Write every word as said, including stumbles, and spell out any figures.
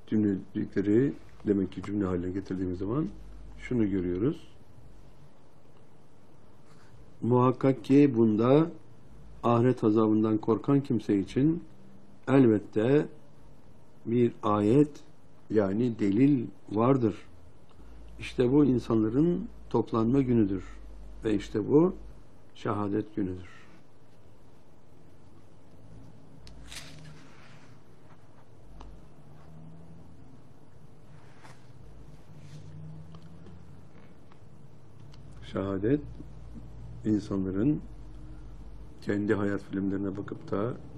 cümlelikleri demek ki cümle haline getirdiğimiz zaman şunu görüyoruz. Muhakkak ki bunda ahiret azabından korkan kimse için elbette bir ayet, yani delil vardır. İşte bu insanların toplanma günüdür. Ve işte bu şehadet günüdür. Şehadet, insanların kendi hayat filmlerine bakıp da